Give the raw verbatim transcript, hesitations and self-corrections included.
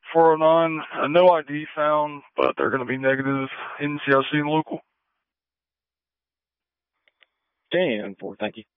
four oh nine, uh, no I D found, but they're going to be negative N C I C and local. ten four, thank you.